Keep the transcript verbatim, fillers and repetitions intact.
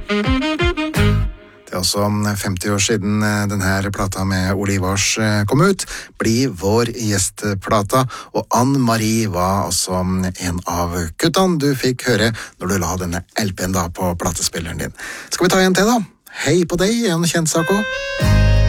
Det er også femti år siden denne plata med Ole Ivars kom ut. Bli vår gjestplata, og Ann-Marie var også en av kuttene du fikk høre når du la denne L P-en da på platespilleren din. Skal vi ta en til da? Hei på deg, en kjent sak også.